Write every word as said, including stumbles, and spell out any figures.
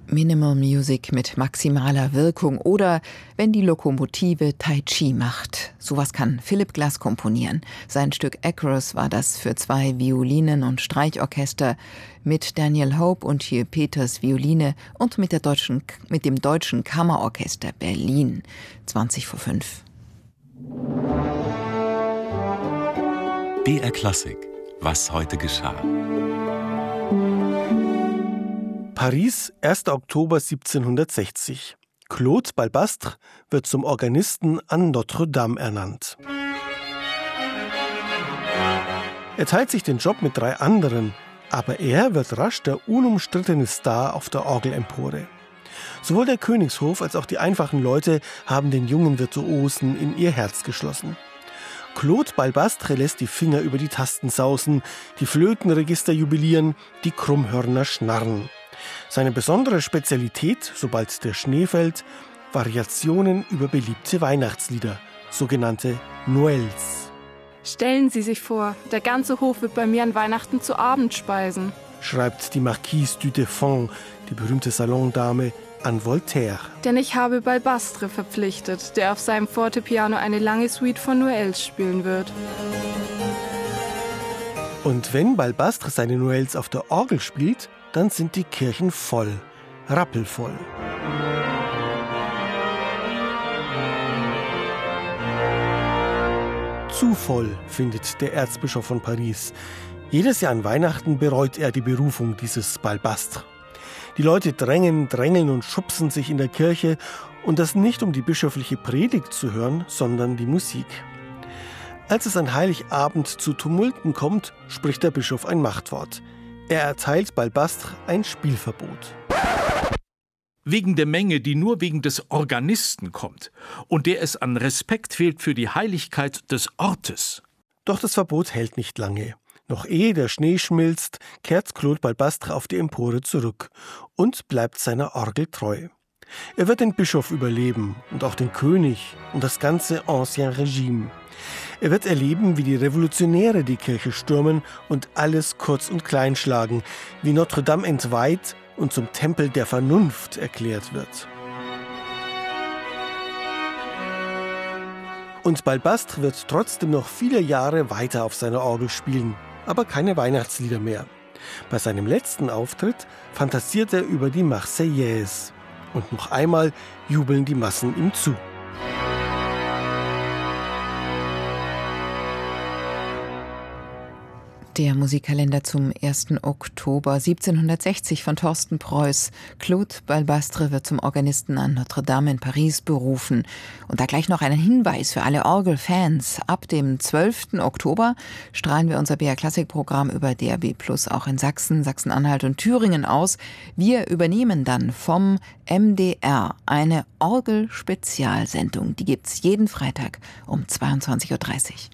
Minimal Music mit maximaler Wirkung oder wenn die Lokomotive Tai Chi macht. Sowas kann Philip Glass komponieren. Sein Stück Icarus war das für zwei Violinen und Streichorchester mit Daniel Hope und Hugh Peters Violine und mit, der deutschen, mit dem Deutschen Kammerorchester Berlin. zwanzig vor fünf. B R Klassik. Was heute geschah. Paris, erster Oktober siebzehnhundertsechzig. Claude Balbastre wird zum Organisten an Notre-Dame ernannt. Er teilt sich den Job mit drei anderen, aber er wird rasch der unumstrittene Star auf der Orgelempore. Sowohl der Königshof als auch die einfachen Leute haben den jungen Virtuosen in ihr Herz geschlossen. Claude Balbastre lässt die Finger über die Tasten sausen, die Flötenregister jubilieren, die Krummhörner schnarren. Seine besondere Spezialität, sobald der Schnee fällt, Variationen über beliebte Weihnachtslieder, sogenannte Noëls. Stellen Sie sich vor, der ganze Hof wird bei mir an Weihnachten zu Abend speisen, schreibt die Marquise du Deffand, die berühmte Salondame, an Voltaire. Denn ich habe Balbastre verpflichtet, der auf seinem Fortepiano eine lange Suite von Noëls spielen wird. Und wenn Balbastre seine Noëls auf der Orgel spielt, dann sind die Kirchen voll, rappelvoll. Zu voll, findet der Erzbischof von Paris. Jedes Jahr an Weihnachten bereut er die Berufung dieses Balbastre. Die Leute drängen, drängeln und schubsen sich in der Kirche, und das nicht, um die bischöfliche Predigt zu hören, sondern die Musik. Als es an Heiligabend zu Tumulten kommt, spricht der Bischof ein Machtwort. Er erteilt Balbastre ein Spielverbot. Wegen der Menge, die nur wegen des Organisten kommt und der es an Respekt fehlt für die Heiligkeit des Ortes. Doch das Verbot hält nicht lange. Noch ehe der Schnee schmilzt, kehrt Claude Balbastre auf die Empore zurück und bleibt seiner Orgel treu. Er wird den Bischof überleben und auch den König und das ganze Ancien Regime. Er wird erleben, wie die Revolutionäre die Kirche stürmen und alles kurz und klein schlagen, wie Notre-Dame entweiht und zum Tempel der Vernunft erklärt wird. Und Balbastre wird trotzdem noch viele Jahre weiter auf seiner Orgel spielen, aber keine Weihnachtslieder mehr. Bei seinem letzten Auftritt fantasiert er über die Marseillaise. Und noch einmal jubeln die Massen ihm zu. Der Musikkalender zum ersten Oktober siebzehnhundertsechzig von Thorsten Preuß. Claude Balbastre wird zum Organisten an Notre-Dame in Paris berufen. Und da gleich noch ein Hinweis für alle Orgelfans. Ab dem zwölften Oktober strahlen wir unser B R Klassik-Programm über D A B Plus auch in Sachsen, Sachsen-Anhalt und Thüringen aus. Wir übernehmen dann vom M D R eine Orgel-Spezialsendung. Die gibt's jeden Freitag um zweiundzwanzig Uhr dreißig.